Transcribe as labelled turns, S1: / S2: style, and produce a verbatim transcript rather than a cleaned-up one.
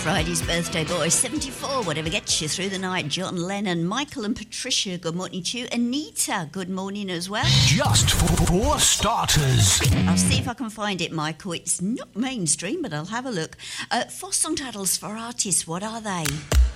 S1: Friday's birthday boy, seventy-four, whatever gets you through the night. John Lennon, Michael and Patricia, good morning to you. Anita, good morning as well.
S2: Just for starters.
S1: I'll see if I can find it, Michael. It's not mainstream, but I'll have a look. Uh, Foss song titles for artists, what are they?